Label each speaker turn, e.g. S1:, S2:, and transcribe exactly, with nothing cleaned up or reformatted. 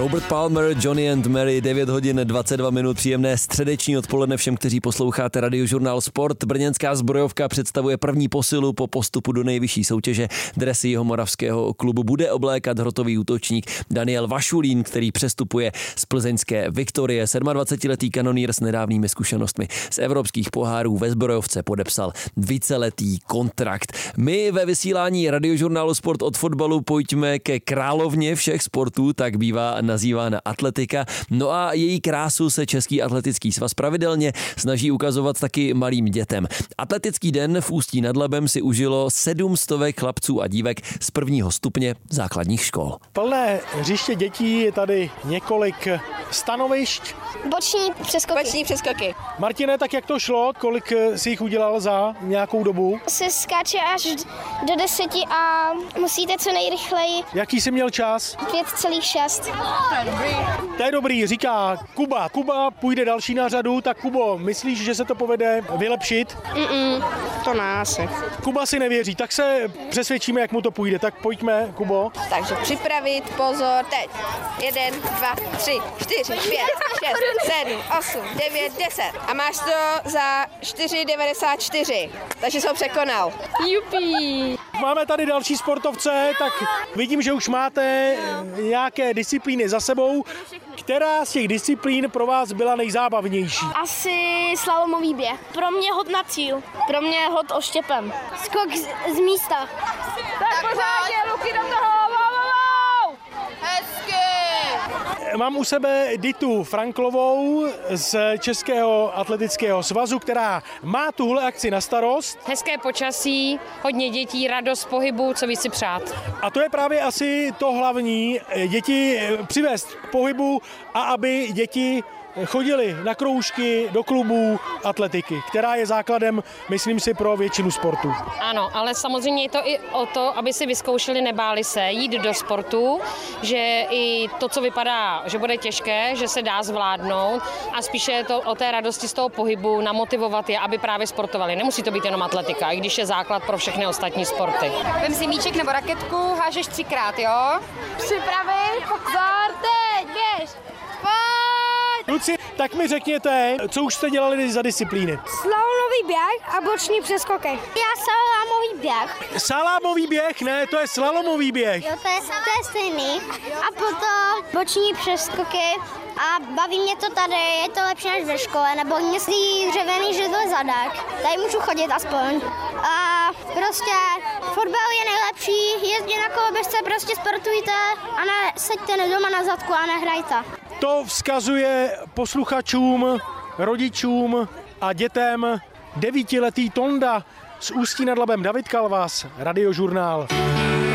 S1: Robert Palmer, Johnny and Mary, devět hodin dvacet dva minut, příjemné středeční odpoledne všem, kteří posloucháte Radiožurnál Sport. Brněnská zbrojovka představuje první posilu po postupu do nejvyšší soutěže. Dresy jihomoravského klubu bude oblékat hrotový útočník Daniel Vašulín, který přestupuje z plzeňské Viktorie. sedmadvacetiletý kanonýr s nedávnými zkušenostmi z evropských pohárů ve zbrojovce podepsal víceletý kontrakt. My ve vysílání Radiožurnálu Sport od fotbalu pojďme ke královně všech sportů, tak bývá nazývána atletika. No a její krásu se Český atletický svaz pravidelně snaží ukazovat taky malým dětem. Atletický den v Ústí nad Labem si užilo sedm stovek chlapců a dívek z prvního stupně základních škol.
S2: Plné hřiště dětí, je tady několik stanovišť.
S3: Boční přeskoky.
S4: Boční přeskoky.
S2: Martine, tak jak to šlo? Kolik si jich udělal za nějakou dobu?
S3: Se skáče až do deseti a musíte co nejrychleji.
S2: Jaký jsi měl čas?
S3: pět celá šest.
S4: To je dobrý.
S2: To je dobrý, říká Kuba. Kuba půjde další na řadu, tak Kubo, myslíš, že se to povede vylepšit?
S4: Mm-mm, to ne asi.
S2: Kuba si nevěří, tak se přesvědčíme, jak mu to půjde. Tak pojďme, Kubo.
S4: Takže připravit, pozor, teď. Jeden, dva, tři, čtyři, pět, šest, sedm, osm, devět, deset. A máš to za čtyři devadesát čtyři. Takže jsem překonal. Jupi.
S2: Máme tady další sportovce, tak vidím, že už máte nějaké disciplíny za sebou. Která z těch disciplín pro vás byla nejzábavnější?
S3: Asi slalomový běh. Pro mě hod na cíl. Pro mě hod oštěpem. Skok z, z místa.
S4: Tak pořádně, ruky do toho. Hezky.
S2: Mám u sebe Ditu Franklovou z Českého atletického svazu, která má tuhle akci na starost.
S5: Hezké počasí, hodně dětí, radost pohybu, co víc si přát.
S2: A to je právě asi to hlavní, děti přivést k pohybu a aby děti chodili na kroužky do klubů atletiky, která je základem, myslím si, pro většinu sportu.
S5: Ano, ale samozřejmě je to i o to, aby si vyzkoušeli, nebáli se jít do sportu, že i to, co vypadá, že bude těžké, že se dá zvládnout a spíše je to o té radosti z toho pohybu, namotivovat je, aby právě sportovali. Nemusí to být jenom atletika, i když je základ pro všechny ostatní sporty.
S4: Vem si míček nebo raketku, hážeš třikrát, jo?
S3: Připravit, pozor, teď, běž.
S2: Kluci, tak mi řekněte, co už jste dělali za disciplíny?
S3: Slalomový běh a boční přeskoky. Já slalomový běh.
S2: Salámový běh, ne, to je slalomový běh.
S3: Jo, to je, to je stejný. A potom boční přeskoky. A baví mě to tady, je to lepší než ve škole, nebo myslí dřevěný židle zadek. Tady můžu chodit aspoň. A prostě fotbal je nejlepší, jezdí na koloběžce, prostě sportujte a ne seďte doma na zadku a nehrajte.
S2: To vzkazuje posluchačům, rodičům a dětem devítiletý Tonda z Ústí nad Labem. David Kalvas, Radiožurnál.